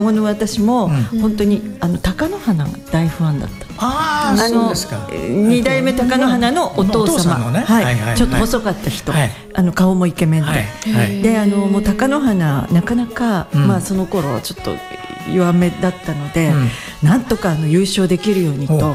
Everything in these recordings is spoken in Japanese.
の私も本当に貴乃花が大ファンだった。 そうですか。 2代目貴乃花のお父様、ちょっと細かった人、顔もイケメンで、もう貴乃花なかなか、その頃ちょっと弱めだったので、なんとか優勝できるようにと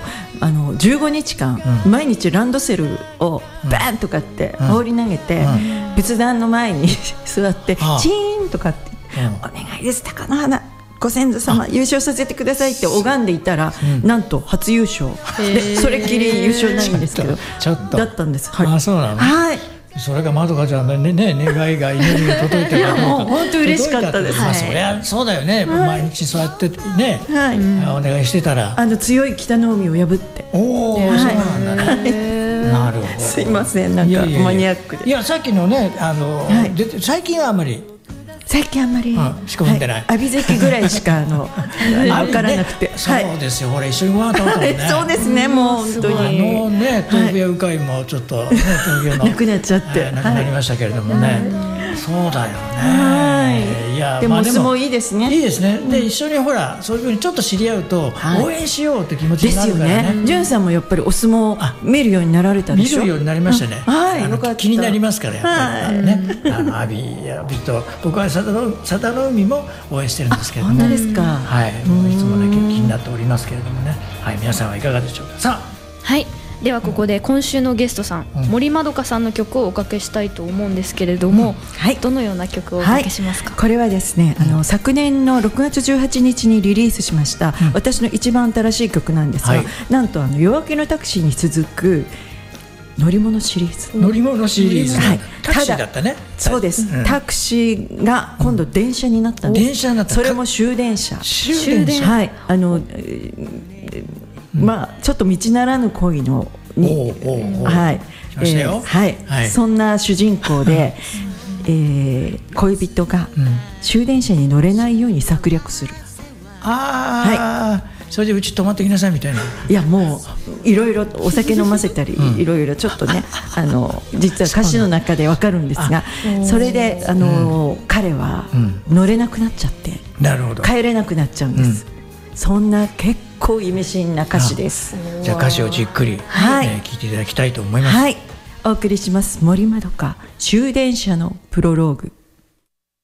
15日間、毎日ランドセルをバーンとかって放り投げて、仏壇の前に座ってチーンとかってお願いです貴乃花ご先祖様優勝させてくださいって拝んでいたら、なんと初優勝で、それっきり優勝ないんですけどだったんです。 そうなの。それがまどかちゃんの願いが祈りが届いてるかどうか。 もう本当嬉しかったです。 そりゃそうだよね。毎日そうやってねお願いしてたら強い北の海を破って。 そうなんだね。なるほど。 すいません、なんかマニアックで。 いや、さっきのね最近はあんまり仕込んでない。 阿炎関ぐらいしか分からなくて。 そうですよ。ほら一緒にご飯食べたもんね。 そうですね。もう本当に豆腐屋うかいもちょっと豆腐屋のなくなっちゃってなくなりましたけれどもね。そうだよね。いや、 でも相撲いいですね。 いいですね。で一緒にほらそういうふうにちょっと知り合うと応援しようって気持ちになるからね。 潤さんもやっぱりお相撲見るようになられたでしょ。 見るようになりましたね。気になりますからやっぱりね。阿炎と僕は佐田の海も応援してるんですけども。 本当ですか。 はい。いつもね気になっておりますけれどもね。はい、皆さんはいかがでしょうか。さあ。 はい。ではここで今週のゲストさん、森まどかさんの曲をおかけしたいと思うんですけれども、どのような曲をおかけしますか？ これはですね、昨年の6月18日にリリースしました、私の一番新しい曲なんですが、なんと夜明けのタクシーに続く乗り物シリーズ。 乗り物シリーズ。タクシーだったね。 そうです。タクシーが今度電車になったんです。 電車になった。 それも終電車。 終電車。 はい。ちょっと道ならぬ恋のに、そんな主人公で、恋人が終電車に乗れないように策略する。 それでうち泊まってきなさいみたいな。 いや、もういろいろお酒飲ませたり、いろいろちょっとね実は歌詞の中でわかるんですが、それで彼は乗れなくなっちゃって帰れなくなっちゃうんです。そんな結構意味深な歌詞です。 じゃあ歌詞をじっくり聞いていただきたいと思います。 お送りします。森まどか終電車のプロローグ。